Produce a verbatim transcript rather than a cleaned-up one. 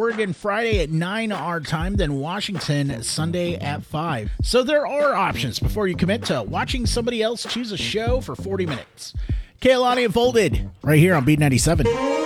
Oregon Friday at nine our time, then Washington Sunday at five. So there are options before you commit to watching somebody else choose a show for forty minutes. Kailani Unfolded, right here on Beat ninety-seven.